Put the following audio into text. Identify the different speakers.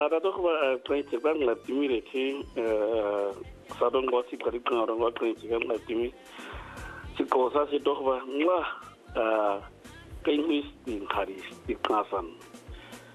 Speaker 1: Ada to ba train che bang la timi re chi sa dong go si kari kan ro go train che bang la timi si ko sa si to ba ngwa kai mis tin khari ti kasan